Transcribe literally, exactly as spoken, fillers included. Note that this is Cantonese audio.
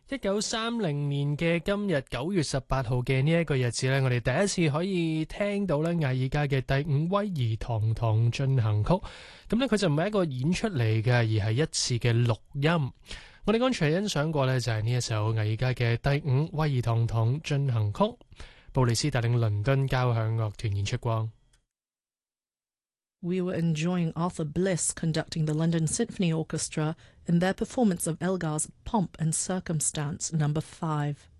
一九三零年嘅今日九月十八號嘅呢一個日子呢，我哋第一次可以聽到呢艾爾加嘅第五威儀堂堂進行曲。咁呢，佢就唔係一個演出嚟嘅，而係一次嘅錄音。我哋剛才欣賞過呢，就係呢一首艾爾加嘅第五威儀堂堂進行曲。布里斯帶領倫敦交響樂團演出過。 We were enjoying Arthur Bliss conducting the London Symphony Orchestra in their performance of Elgar's Pomp and Circumstance number five.